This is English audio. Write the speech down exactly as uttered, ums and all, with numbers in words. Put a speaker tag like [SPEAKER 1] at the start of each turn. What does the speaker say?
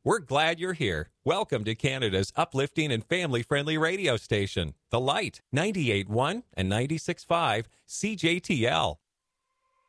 [SPEAKER 1] We're glad you're here. Welcome to Canada's uplifting and family-friendly radio station, The Light, ninety-eight point one and ninety-six point five C J T L.